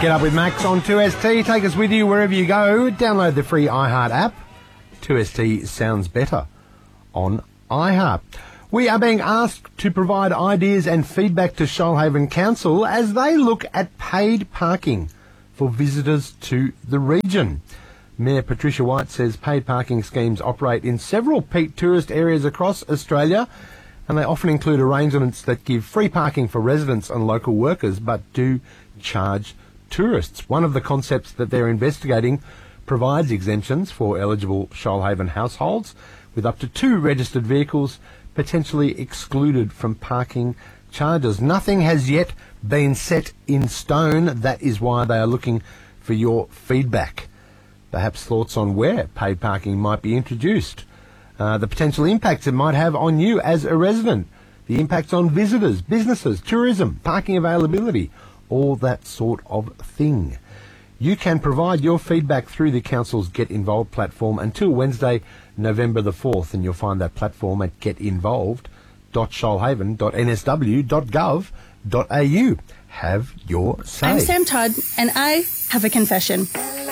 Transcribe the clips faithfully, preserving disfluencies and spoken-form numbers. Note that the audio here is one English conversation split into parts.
Get Up with Max on two S T. Take us with you wherever you go. Download the free iHeart app. two S T sounds better on iHeart. We are being asked to provide ideas and feedback to Shoalhaven Council as they look at paid parking for visitors to the region. Mayor Patricia White says paid parking schemes operate in several peak tourist areas across Australia, and they often include arrangements that give free parking for residents and local workers but do charge tourists. One of the concepts that they're investigating provides exemptions for eligible Shoalhaven households with up to two registered vehicles potentially excluded from parking charges. Nothing has yet been set in stone. That is why they are looking for your feedback. Perhaps thoughts on where paid parking might be introduced, uh, the potential impacts it might have on you as a resident, the impacts on visitors, businesses, tourism, parking availability, all that sort of thing. You can provide your feedback through the Council's Get Involved platform until Wednesday, November the fourth, and you'll find that platform at get involved dot shoalhaven dot n s w dot gov dot a u. Have your say. I'm Sam Todd, and I have a confession.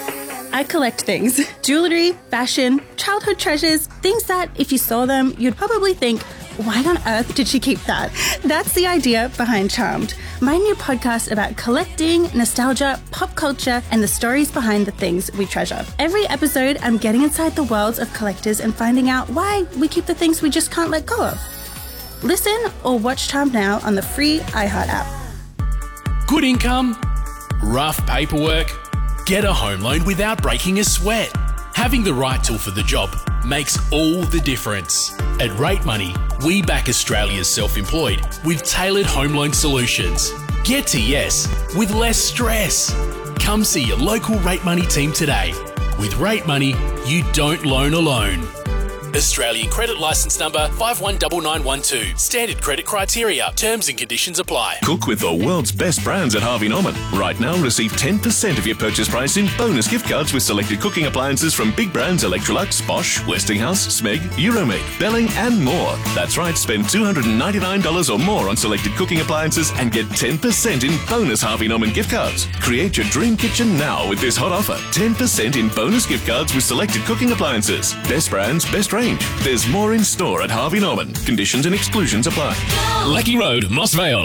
I collect things. Jewellery, fashion, childhood treasures, things that, if you saw them, you'd probably think, why on earth did she keep that? That's the idea behind Charmed, my new podcast about collecting, nostalgia, pop culture, and the stories behind the things we treasure. Every episode, I'm getting inside the worlds of collectors and finding out why we keep the things we just can't let go of. Listen or watch Charmed now on the free iHeart app. Good income, rough paperwork, get a home loan without breaking a sweat. Having the right tool for the job makes all the difference. At Rate Money, we back Australia's self-employed with tailored home loan solutions. Get to yes with less stress. Come see your local Rate Money team today. With Rate Money, you don't loan alone. Australian credit licence number five one nine nine one two. Standard credit criteria. Terms and conditions apply. Cook with the world's best brands at Harvey Norman. Right now, receive ten percent of your purchase price in bonus gift cards with selected cooking appliances from big brands Electrolux, Bosch, Westinghouse, Smeg, Euromate, Belling and more. That's right, spend two hundred ninety-nine dollars or more on selected cooking appliances and get ten percent in bonus Harvey Norman gift cards. Create your dream kitchen now with this hot offer. ten percent in bonus gift cards with selected cooking appliances. Best brands, best range. There's more in store at Harvey Norman. Conditions and exclusions apply. Lecky Road, Moss Vale.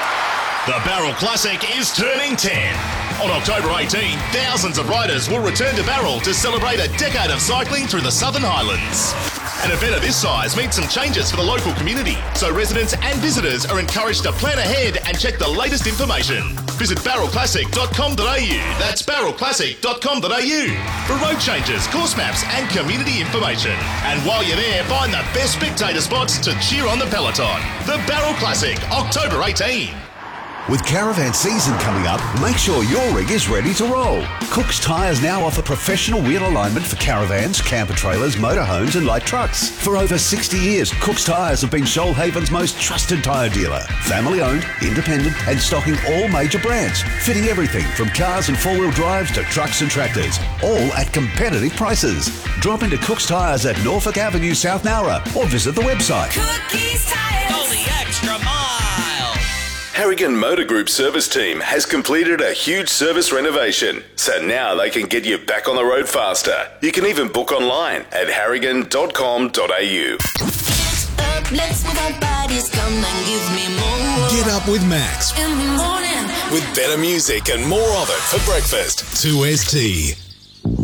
The Barrel Classic is turning ten. On October eighteenth, thousands of riders will return to Barrel to celebrate a decade of cycling through the Southern Highlands. An event of this size means some changes for the local community, so residents and visitors are encouraged to plan ahead and check the latest information. Visit barrel classic dot com dot a u. That's barrel classic dot com dot a u for road changes, course maps and community information. And while you're there, find the best spectator spots to cheer on the peloton. The Barrel Classic, October eighteenth. With caravan season coming up, make sure your rig is ready to roll. Cook's Tyres now offer professional wheel alignment for caravans, camper trailers, motorhomes and light trucks. For over sixty years, Cook's Tyres have been Shoalhaven's most trusted tyre dealer. Family owned, independent and stocking all major brands. Fitting everything from cars and four-wheel drives to trucks and tractors. All at competitive prices. Drop into Cook's Tyres at Norfolk Avenue, South Nowra or visit the website. Cookies Tyres. Go the extra mile. Harrigan Motor Group service team has completed a huge service renovation, so now they can get you back on the road faster. You can even book online at harrigan dot com dot a u. Up, let's move our bodies, come and give me more. Get Up with Max. In the morning. With better music and more of it for breakfast. two S T.